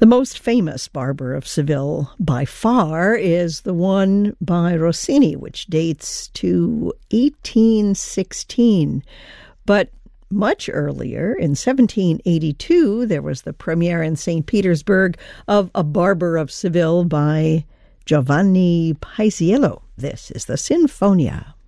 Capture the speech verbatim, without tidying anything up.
The most famous Barber of Seville by far is the one by Rossini, which dates to eighteen sixteen. But much earlier, in seventeen eighty-two, there was the premiere in Saint Petersburg of A Barber of Seville by Giovanni Paisiello. This is the Sinfonia.